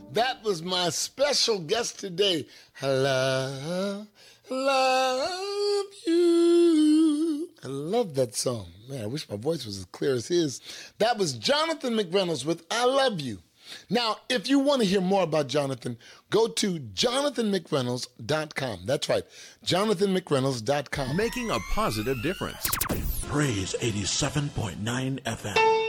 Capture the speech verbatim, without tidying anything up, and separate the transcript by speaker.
Speaker 1: That was my special guest today. I love, love you. I love that song. Man, I wish my voice was as clear as his. That was Jonathan McReynolds with I Love You. Now, if you want to hear more about Jonathan, go to jonathan mcreynolds dot com. That's right, jonathan mcreynolds dot com.
Speaker 2: Making a positive difference.
Speaker 3: Praise eighty-seven point nine F M.